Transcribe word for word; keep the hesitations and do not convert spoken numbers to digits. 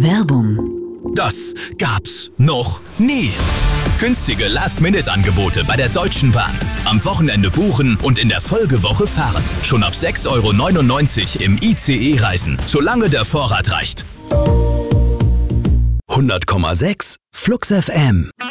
Werbung. Das gab's noch nie. Günstige Last-Minute-Angebote bei der Deutschen Bahn. Am Wochenende buchen und in der Folgewoche fahren. Schon ab sechs Euro neunundneunzig im I C E reisen, solange der Vorrat reicht. hundert Komma sechs Flux F M